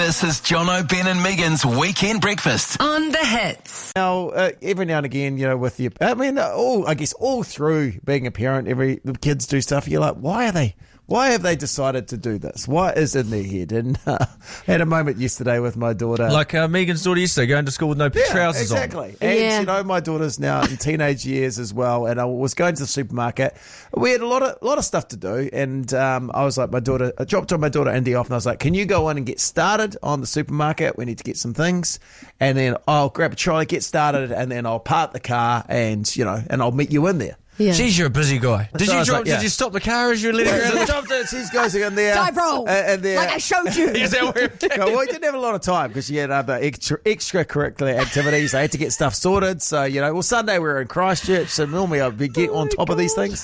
This is Jono, Ben and Megan's Weekend Breakfast On the Hits. Now, every now and again, with your, I guess all through being a parent, the kids do stuff. You're like, why have they decided to do this? What is in their head? And had a moment yesterday with my daughter. Like Megan's daughter yesterday, going to school with no trousers on. Exactly. And, my daughter's now in teenage years as well. And I was going to the supermarket. We had a lot of stuff to do. And I was like, I dropped my daughter Indy off and I was like, can you go in and get started on the supermarket? We need to get some things. And then I'll grab a trolley, get started, and then I'll park the car and I'll meet you in there. Yeah. Jeez, you're a busy guy. Did you stop the car as you were letting her out? I dropped it. She's goes in there. Dive roll. Like I showed you. Is that where well, we didn't have a lot of time because she had other extracurricular activities. I had to get stuff sorted. So, Sunday we were in Christchurch. So normally I'd be get on top of these things.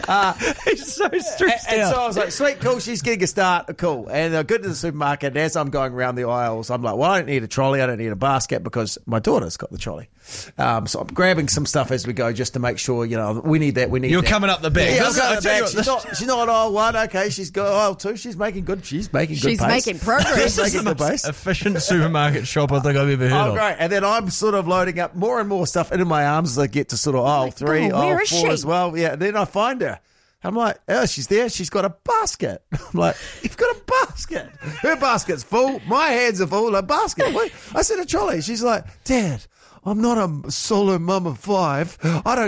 He's so stressed and out. so I was like, sweet, cool. She's getting a start. Cool. And I got to the supermarket. And as I'm going around the aisles, I'm like, well, I don't need a trolley. I don't need a basket because my daughter's got the trolley. So I'm grabbing some stuff as we go just to make sure, we need that. You're coming up the back. Yeah, she's not aisle one. Okay, she's got aisle two. She's making good. She's making good. She's pace. making progress. She's making good pace. Efficient supermarket shop I think I've ever heard of. Oh, great. And then I'm sort of loading up more and more stuff into my arms as I get to sort of aisle three, aisle four as well. Yeah. And then I find her. I'm like, oh, she's there. She's got a basket. I'm like, you've got a basket. Her basket's full. My hands are full. Her basket. Wait. I said a trolley. She's like, Dad, I'm not a solo mum of 5.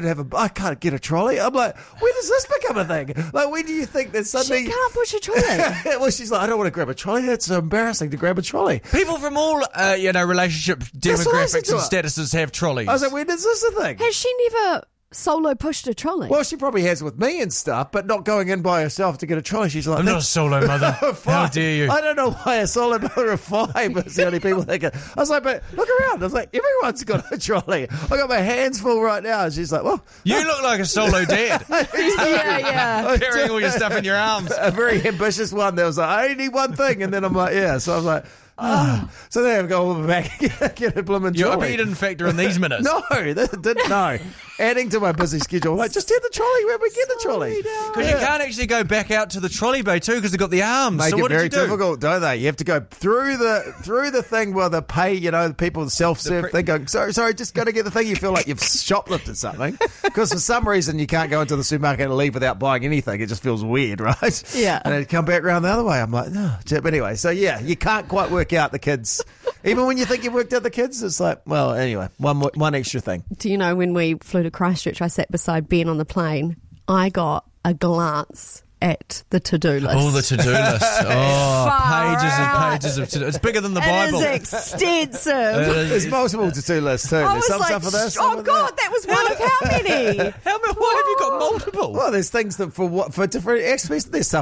I can't get a trolley. I'm like, when does this become a thing? Like, when do you think that suddenly... She can't push a trolley. Well, she's like, I don't want to grab a trolley. It's so embarrassing to grab a trolley. People from all, relationship demographics and statuses have trolleys. I was like, when is this a thing? Has she never solo pushed a trolley? Well, she probably has with me and stuff, but not going in by herself to get a trolley. She's like, I'm not a solo mother. How dare you? I don't know why a solo mother of 5 is the only people that can. I was like, but look around. I was like, everyone's got a trolley. I got my hands full right now. And she's like, well. You look like a solo dad. Yeah. Carrying all your stuff in your arms. A very ambitious one. There was like, I only need one thing. And then I'm like, yeah. So I was like, so then I go back and get a blooming trolley. I bet you didn't factor in these minutes. No, didn't know. Adding to my busy schedule. Like, just get the trolley. Where we get the trolley? Because you can't actually go back out to the trolley bay too because they've got the arms. Make so it what very did you do? difficult, don't they? You have to go through the thing where they pay, the people, the self-serve thing. Going, sorry, just got to get the thing. You feel like you've shoplifted something because for some reason you can't go into the supermarket and leave without buying anything. It just feels weird, right? Yeah. And then come back around the other way. I'm like, no. But anyway, so yeah, you can't quite work out the kids. Even when you think you've worked out the kids, it's like, well, anyway, one extra thing. Do you know when we flew to Christchurch, I sat beside Ben on the plane. I got a glance at the to-do list. Oh, the to-do list. Oh, pages and out. pages of to-do. It's bigger than the Bible. It is extensive. There's multiple to-do lists too. I There's was some like, stuff for this. oh God, that was one of how many? Why have you got multiple? Well, there's things that for different aspects. There's stuff